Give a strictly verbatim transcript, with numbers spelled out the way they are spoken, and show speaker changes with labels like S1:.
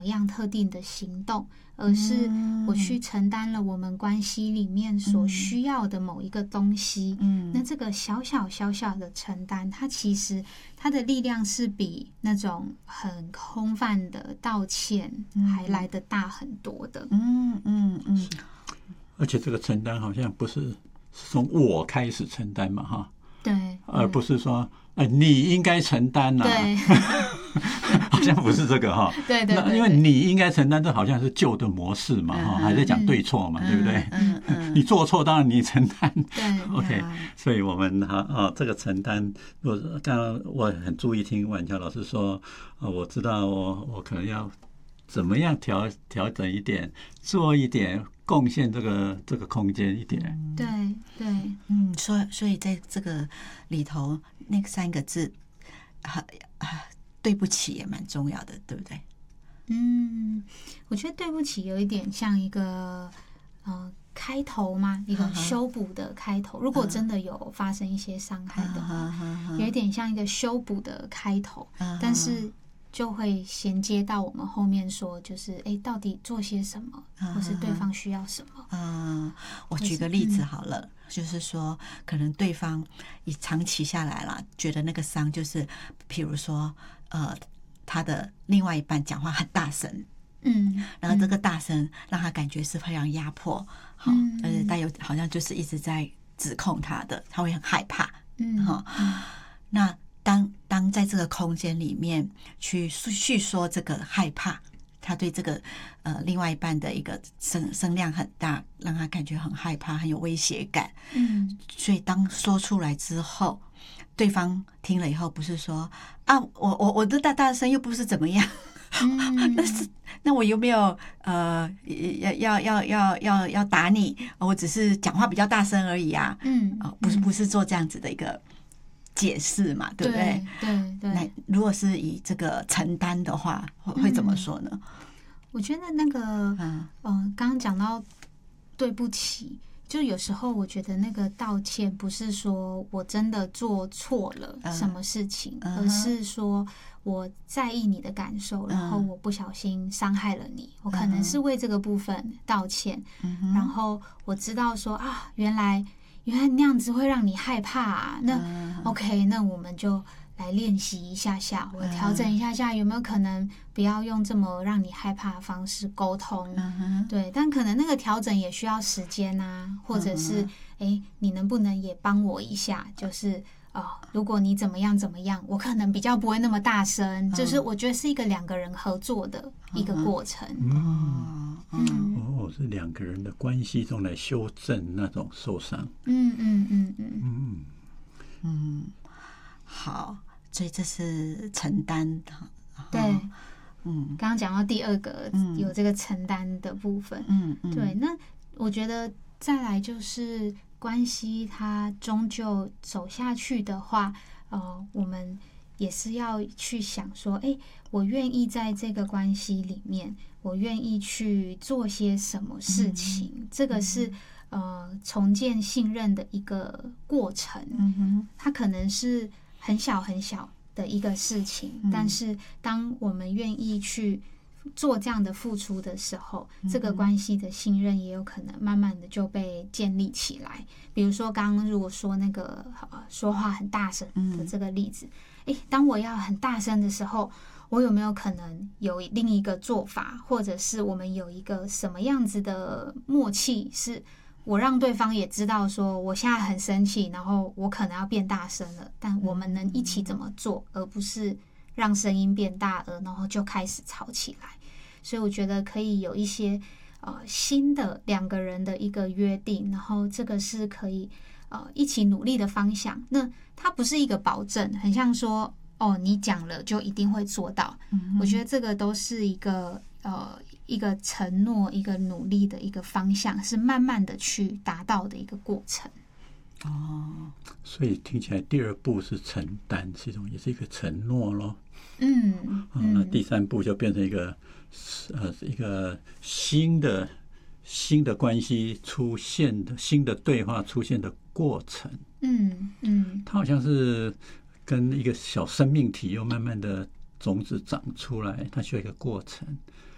S1: 样特定的行动，而是我去承担了我们关系里面所需要的某一个东西。嗯，那这个小小小小的承担，它其实它的力量是比那种很空泛的道歉还来得大很多的。
S2: 嗯嗯嗯。
S3: 而且这个承担好像不是从我开始承担嘛，哈，
S1: 对，
S3: 而不是说，呃，你应该承担呐、啊，
S1: 对，
S3: 好像不是这个哈，
S1: 对对 对, 对，
S3: 因为你应该承担，这好像是旧的模式嘛，哈、嗯，还在讲对错嘛，嗯、对不对？
S2: 嗯嗯，
S3: 你做错，当然你承担，
S1: 对
S3: ，OK， 所以我们哈啊，这个承担，我刚刚我很注意听婉乔老师说，呃，我知道我我可能要怎么样调调整一点，做一点。贡献这个这个空间一点，
S1: 对对，
S2: 嗯，所以所以在这个里头，那三个字，啊啊，对不起也蛮重要的，对不对？
S1: 嗯，我觉得对不起有一点像一个呃开头嘛，一个修补的开头。如果真的有发生一些伤害的话，有一点像一个修补的开头，但是。就会衔接到我们后面说，就是哎，到底做些什么，或是对方需要什么？
S2: 嗯，我举个例子好了，嗯、就是说，可能对方以长期下来了，觉得那个伤就是，譬如说，呃，他的另外一半讲话很大声，
S1: 嗯，
S2: 然后这个大声让他感觉是非常压迫，好、嗯，而且带有好像就是一直在指控他的，他会很害怕，嗯，哈、嗯，那。当当在这个空间里面去叙说这个害怕，他对这个呃另外一半的一个声声量很大，让他感觉很害怕，很有威胁感。嗯，所以当说出来之后，对方听了以后不是说啊，我我我的大大声又不是怎么样，嗯、那是那我有没有呃要要要要要要打你？我只是讲话比较大声而已啊。嗯，哦，不是不是做这样子的一个。解释嘛，对不对？
S1: 对对对。
S2: 那如果是以这个承担的话，会怎么说呢？嗯、
S1: 我觉得那个，嗯、呃，刚刚讲到对不起，就有时候我觉得那个道歉不是说我真的做错了什么事情，嗯、而是说我在意你的感受，然后我不小心伤害了你，嗯、我可能是为这个部分道歉，嗯、然后我知道说啊，原来。原来那样子会让你害怕啊，那、嗯、OK， 那我们就来练习一下下，我调整一下下，有没有可能不要用这么让你害怕的方式沟通？嗯、对，但可能那个调整也需要时间啊，或者是哎、嗯，你能不能也帮我一下？就是哦，如果你怎么样怎么样，我可能比较不会那么大声，嗯、就是我觉得是一个两个人合作的一个过程。
S3: 嗯嗯，哦，是两个人的关系中来修正那种受伤。
S1: 嗯嗯嗯嗯
S2: 嗯嗯，好，所以这是承担。
S1: 对，嗯，刚刚讲到第二个、嗯、有这个承担的部分。嗯嗯，对，那我觉得再来就是关系，它终究走下去的话，呃，我们也是要去想说，哎，我愿意在这个关系里面。我愿意去做些什么事情，嗯、这个是呃重建信任的一个过程。嗯哼，它可能是很小很小的一个事情，嗯、但是当我们愿意去做这样的付出的时候，嗯、这个关系的信任也有可能慢慢的就被建立起来。比如说刚刚如果说那个、呃、说话很大声的这个例子，诶，当我要很大声的时候。我有没有可能有另一个做法，或者是我们有一个什么样子的默契，是我让对方也知道说我现在很生气，然后我可能要变大声了，但我们能一起怎么做，而不是让声音变大了，然后就开始吵起来。所以我觉得可以有一些呃新的两个人的一个约定，然后这个是可以呃一起努力的方向。那它不是一个保证，很像说。哦，你讲了就一定会做到。嗯、我觉得这个都是一个呃一个承诺、一个努力的一个方向，是慢慢的去达到的一个过程。
S3: 哦，所以听起来第二步是承担，是一种也是一个承诺咯。
S1: 嗯，
S3: 嗯，那第三步就变成一个呃一个新的新的关系出现的新的对话出现的过程。
S1: 嗯嗯，
S3: 它好像是。跟一个小生命体又慢慢的种子长出来，它需要一个过程。